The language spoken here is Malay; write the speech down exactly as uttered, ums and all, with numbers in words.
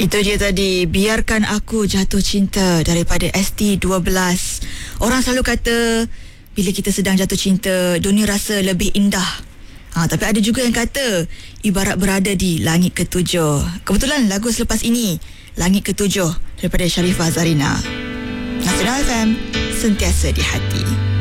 Itu dia tadi, Biarkan Aku Jatuh Cinta daripada S T dua belas. Orang selalu kata bila kita sedang jatuh cinta, dunia rasa lebih indah. Ha, tapi ada juga yang kata ibarat berada di langit ketujuh. Kebetulan lagu selepas ini Langit Ketujuh daripada Sharifah Zarina. Nasional F M, sentiasa di hati.